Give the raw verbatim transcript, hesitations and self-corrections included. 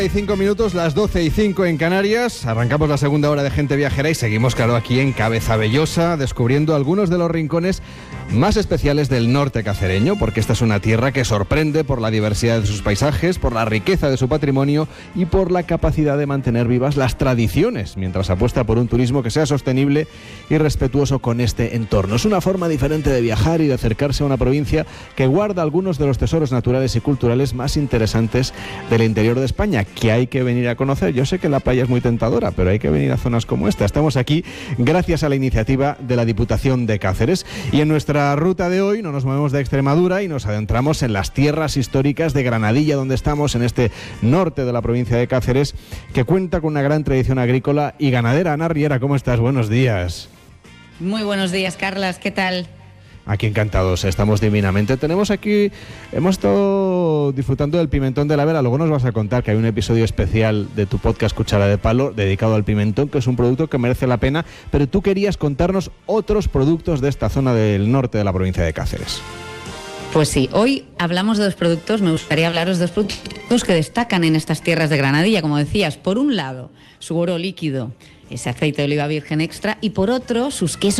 Cinco minutos, las doce y cinco en Canarias. Arrancamos la segunda hora de Gente Viajera y seguimos, claro, aquí en Cabezabellosa, descubriendo algunos de los rincones más especiales del norte cacereño, porque esta es una tierra que sorprende por la diversidad de sus paisajes, por la riqueza de su patrimonio y por la capacidad de mantener vivas las tradiciones, mientras apuesta por un turismo que sea sostenible y respetuoso con este entorno. Es una forma diferente de viajar y de acercarse a una provincia que guarda algunos de los tesoros naturales y culturales más interesantes del interior de España, que hay que venir a conocer. Yo sé que la playa es muy tentadora, pero hay que venir a zonas como esta. Estamos aquí gracias a la iniciativa de la Diputación de Cáceres. Y en nuestra ruta de hoy no nos movemos de Extremadura y nos adentramos en las tierras históricas de Granadilla, donde estamos, en este norte de la provincia de Cáceres, que cuenta con una gran tradición agrícola y ganadera. Ana Riera, ¿cómo estás? Buenos días. Muy buenos días, Carlas. ¿Qué tal? Aquí encantados, estamos divinamente. Tenemos aquí, hemos estado disfrutando del pimentón de la Vera. Luego nos vas a contar que hay un episodio especial de tu podcast Cuchara de Palo dedicado al pimentón, que es un producto que merece la pena, pero tú querías contarnos otros productos de esta zona del norte de la provincia de Cáceres. Pues sí, hoy hablamos de dos productos. Me gustaría hablaros de dos productos que destacan en estas tierras de Granadilla, como decías. Por un lado, su oro líquido, ese aceite de oliva virgen extra, y por otro, sus quesos